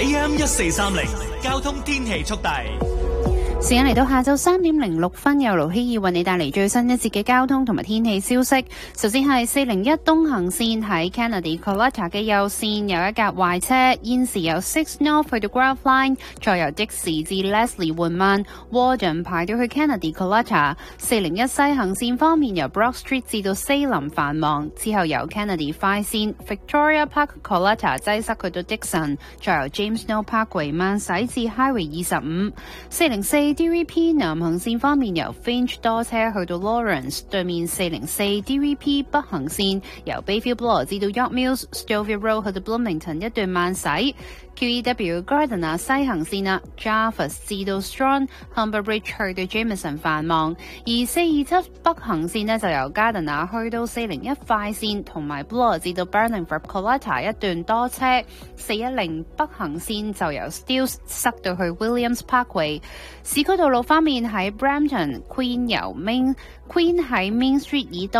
AM 1430交通天氣速遞。 時間嚟到下晝3:06，由盧希爾為你帶嚟最新一節嘅交通同埋天氣消息。首先係401東行線喺 Kennedy Collector 嘅右線有一架壞車，現時由6 North 去到 Grove Line， 再由的士至 Leslie 緩慢 Warden 排到去 Kennedy Collector。401西行線方面由 Brock Street 至到 Salem 繁忙，之後由 Kennedy 快線 Victoria Park Collector 擠塞去到 Dixon， 再由 James Snow Parkway 慢駛至 Highway 25。404 DVP 南行線方面由 Finch 多車去到 Lawrence， 對面404 DVP 北行線由 Bayview Bloor 至到 York Mills Stouffville Road 去到 Bloomington 一段慢駛。QEW Gardiner 西行線Jarvis 至到 Strong、Humber Bridge 去到 Jameson 繁忙，而427北行線就由 Gardiner 去到401快線同埋 Bloor 至到 Burningford Collector 一段多車。410北行線就由 Steeles 塞到去 Williams Parkway。市區道路方面喺 Brampton Queen 喺 Main Street 以東